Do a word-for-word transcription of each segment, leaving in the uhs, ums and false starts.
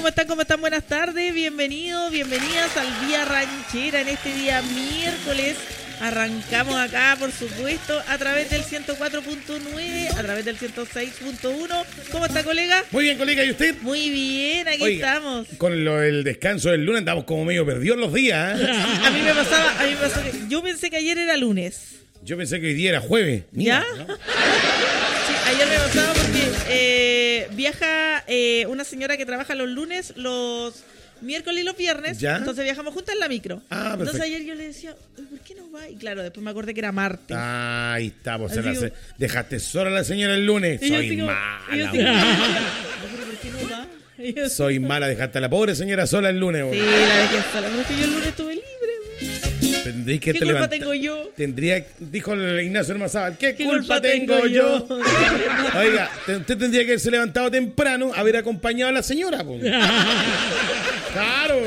están? ¿Cómo están? Buenas tardes, bienvenidos, bienvenidas al Día Ranchera en este día miércoles. Arrancamos acá, por supuesto, a través del ciento cuatro punto nueve, a través del ciento seis punto uno. ¿Cómo está, colega? Muy bien, colega, ¿y usted? Muy bien, aquí Oiga, estamos. Con lo, el descanso del lunes andamos como medio perdidos los días, ¿eh? A mí me pasaba, a mí me pasó que yo pensé que ayer era lunes. Yo pensé que hoy día era jueves. Mira, ¿Ya? ¿no? Sí, ayer me pasaba porque eh, viaja eh, una señora que trabaja los lunes, los miércoles y los viernes. ¿Ya? Entonces viajamos juntas en la micro. Ah, entonces perfecto. ayer yo le decía, ¿por qué no va? Y claro, después me acordé que era martes. Ah, ahí está, pues se Así la digo- se- dejaste sola a la señora el lunes. Y yo Soy así como- mala, y yo así güey. como, "¿Pero por qué no va?" Y yo así- Soy mala, dejaste a la pobre señora sola el lunes, güey. Sí, la dejé sola. Pero es que yo el lunes estuve libre. Tendrí que ¿Qué te culpa levanta- tengo yo? Tendría, dijo el Ignacio Hermazábal, ¿qué, ¿Qué culpa, culpa tengo, tengo yo? yo? Oiga, te- usted tendría que haberse levantado temprano, haber acompañado a la señora, pues. Claro.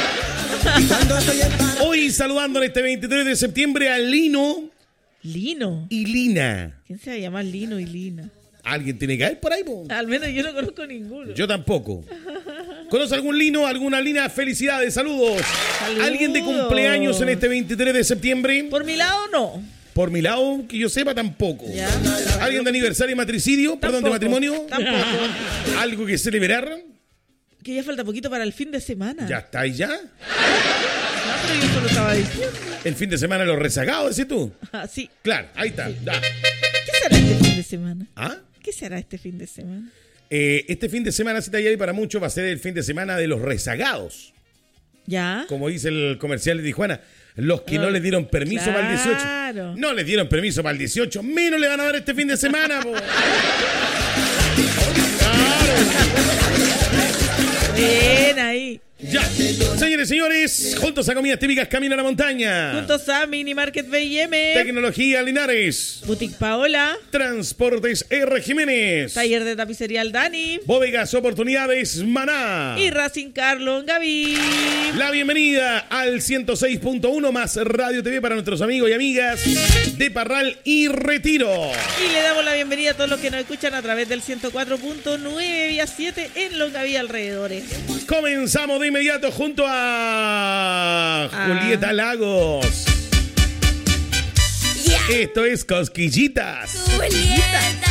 Hoy saludando en este veintitrés de septiembre a Lino Lino. y Lina. ¿Quién se va a llamar Lino y Lina? Alguien tiene que haber por ahí, po. Al menos yo no conozco ninguno. Yo tampoco. ¿Conoce algún Lino, alguna Lina? Felicidades, saludos. Saludos. ¿Alguien de cumpleaños en este veintitrés de septiembre? Por mi lado, no. Por mi lado, que yo sepa, tampoco. Ya. ¿Alguien de aniversario y matricidio? Perdón, de Tampoco. matrimonio. Tampoco. ¿Algo que celebrar? Que ya falta poquito para el fin de semana. ¿Ya está ahí ya? No, pero yo solo estaba diciendo. El fin de semana los rezagados, decís tú. Ah, sí. Claro, ahí está. Ya. ¿Qué será este fin de semana? ¿Ah? ¿Qué será este fin de semana? Eh, este fin de semana, cita y para muchos, va a ser el fin de semana de los rezagados. ¿Ya? Como dice el comercial de Tijuana, los que no Ah, les dieron permiso para el dieciocho. claro. No les dieron permiso para el dieciocho, menos le van a dar este fin de semana, po. Ven ahí. Ya. Señores y señores, juntos a comidas típicas Camino a la Montaña. Juntos a Mini Market B y M. Tecnología Linares. Boutique Paola. Transportes R. Jiménez. Taller de tapicería El Dani. Bodegas Oportunidades Maná. Y Racing Carlo Gaby. La bienvenida al ciento seis punto uno más Radio T V para nuestros amigos y amigas de Parral y Retiro. Y le damos la bienvenida a todos los que nos escuchan a través del ciento cuatro punto nueve vía siete en Longaví y alrededores. Comenzamos de inmediato junto a Ah. Julieta Lagos. Esto es Cosquillitas. Julieta